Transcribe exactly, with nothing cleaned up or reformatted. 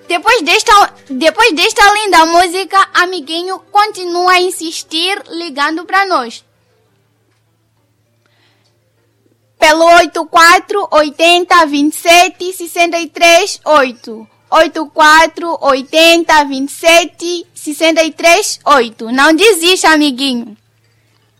Depois desta, depois desta linda música, amiguinho continua a insistir ligando para nós. Pelo oito quatro oito zero dois sete seis três oito. oito quatro oito zero dois sete seis três oito. Não desista, amiguinho.